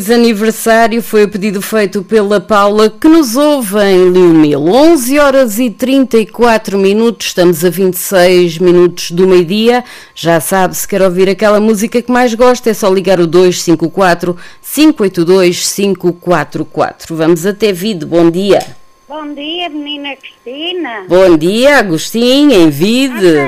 Aniversário foi o pedido feito pela Paula, que nos ouve em Liumil. 11 horas e 34 minutos, estamos a 26 minutos do meio-dia. Já sabe, se quer ouvir aquela música que mais gosta, é só ligar o 254-582-544. Vamos até Vide, bom dia. Bom dia, menina Cristina. Bom dia, Agostinho, em Vide.